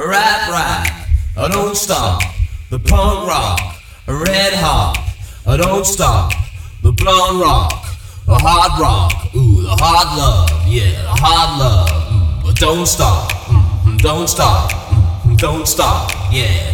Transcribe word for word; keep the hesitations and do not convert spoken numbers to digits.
rap rap, I don't stop. The punk rock, red hot, I don't stop. The blonde rock, the hard rock, ooh, the hard love, yeah, the hard love, mm, but don't stop, mm, don't stop, mm, don't stop, yeah.